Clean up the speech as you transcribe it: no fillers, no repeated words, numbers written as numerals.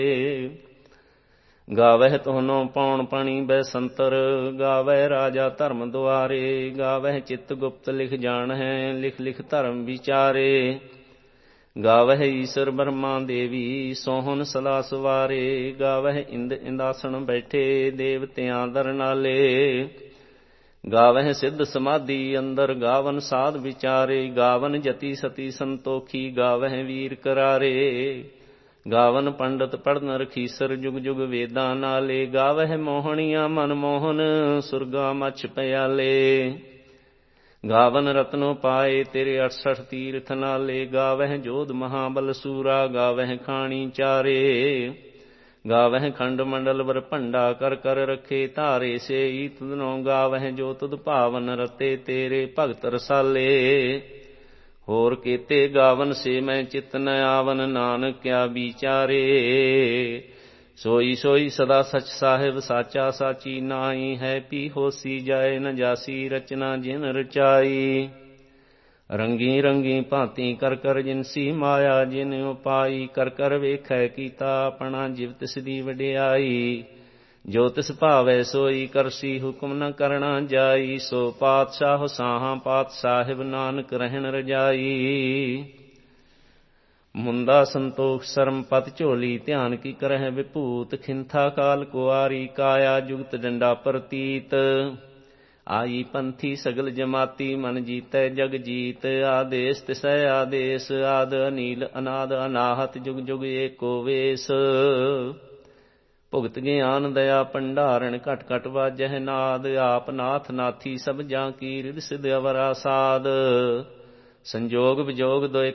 ਗਾਵਹਿ ਤੋਨੋ ਪੌਣ ਪਣੀ ਬੈਸੰਤਰ, ਗਾਵਹਿ ਰਾਜਾ ਧਰਮ ਦੁਆਰੇ, ਗਾਵਹਿ ਚਿੱਤ ਗੁਪਤ ਲਿਖ ਜਾਣਹਿ, ਲਿਖ ਲਿਖ ਧਰਮ ਵਿਚਾਰੇ। ਗਾਵਹਿ ਈਸਰ ਬਰਮਾ ਦੇਵੀ, ਸੋਹਨ ਸਦਾ ਸਵਾਰੇ, ਗਾਵਹਿ ਇੰਦ ਇੰਦਾਸਣ ਬੈਠੇ, ਦੇਵਤਿਆਂ ਦਰ ਨਾਲੇ। ਗਾਵਹਿ ਸਿੱਧ ਸਮਾਧੀ ਅੰਦਰ, ਗਾਵਨ ਸਾਧ ਵਿਚਾਰੇ, ਗਾਵਨ ਜਤੀ ਸਤੀ ਸੰਤੋਖੀ, ਗਾਵਹਿ ਵੀਰ ਕਰਾਰੇ। ਗਾਵਨ ਪੰਡਤ ਪੜਨ ਰਖੀਸਰ, ਜੁਗ ਜੁਗ ਵੇਦਾਂ ਨਾਲੇ, ਗਾਵਹਿ ਮੋਹਣੀਆਂ ਮਨ ਮੋਹਨ, ਸੁਰਗਾ ਮਛ ਪਿਆਲੇ। ਗਾਵਨ ਰਤਨੋ ਪਾਏ ਤੇਰੇ 68 ਤੀਰਥ ਨਾਲੇ, ਗਾਵਹਿ ਜੋਧ ਮਹਾਬਲ ਸੂਰਾ, ਗਾਵਹਿ ਖਾਣੀ ਚਾਰੇ। ਗਾਵਹਿ ਖੰਡ ਮੰਡਲ ਵਰ ਭੰਡਾ, ਕਰ ਕਰ ਰੱਖੇ ਧਾਰੇ ਸੇਈ ਤੁਧਨੋ, ਗਾਵਹਿ ਜੋ ਤੁਧ ਭਾਵਨ ਰਤੇ, ਤੇਰੇ ਭਗਤ ਰਸਾਲੇ। ਹੋਰ ਕੀਤੇ ਗਾਵਨ ਸੇ ਮੈਂ ਚਿਤ ਨ ਆਵਨ, ਨਾਨਕ ਕਿਆ ਵਿਚਾਰੇ। ਸੋਈ ਸੋਈ ਸਦਾ ਸਚ ਸਾਹਿਬ, ਸਾਚਾ ਸਾਚੀ ਨਾਹੀ ਹੈ, ਪੀ ਹੋਸੀ ਜਾਏ ਨ ਜਾਸੀ, ਰਚਨਾ ਜਿਨ ਰਚਾਈ। ਰੰਗੀ ਰੰਗੀ ਭਾਂਤੀ ਕਰ ਕਰ ਜਿਨਸੀ ਮਾਇਆ, ਜਿਨ ਉਪਾਈ ਕਰ ਕਰ ਵੇਖੈ ਕੀਤਾ, ਆਪਣਾ ਜਿਵ ਤਿਸ ਦੀ ਵਡਿਆਈ। ਜੋ ਤਿਸ ਭਾਵੈ ਸੋਈ ਕਰਸੀ, ਹੁਕਮ ਨ ਕਰਣਾ ਜਾਈ, ਸੋ ਪਾਤਸ਼ਾਹ ਸਾਹਾਂ ਪਾਤ ਸਾਹਿਬ, ਨਾਨਕ ਰਹਿਣ ਰਜਾਈ। ਮੁੰਦਾ ਸੰਤੋਖ ਸਰਮ ਪਤ ਝੋਲੀ, ਧਿਆਨ ਕੀ ਕਰਹਿ ਵਿਭੂਤ, ਖਿੰਥਾ ਕਾਲ ਕੁਆਰੀ, ਕਾਇਆ ਜੁਗਤ ਡੰਡਾ ਪ੍ਰਤੀਤ। ਆਈ ਪੰਥੀ ਸਗਲ ਜਮਾਤੀ, ਮਨ ਜੀਤੈ ਜਗ ਜੀਤ, ਆਦੇਸ ਤਿਸੈ ਆਦੇਸ, ਆਦ ਅਨੀਲ ਅਨਾਦ ਅਨਾਹਤ, ਜੁਗ ਜੁਗ ਏਕੋ ਵੇਸ। ਭੁਗਤ ਗਿਆਨ ਦਇਆ ਭੰਡਾਰਨ, ਘਟ ਘਟ ਵਾਜਹਿ ਨਾਦ, ਆਪ ਨਾਥ ਨਾਥੀ ਸਭ ਜਾਂ ਕੀ, ਰਿਦ ਸਿਧ ਅਵਰਾ ਸਾਧ। ਸੰਜੋਗ ਵਿਜੋਗ ਦੋਇ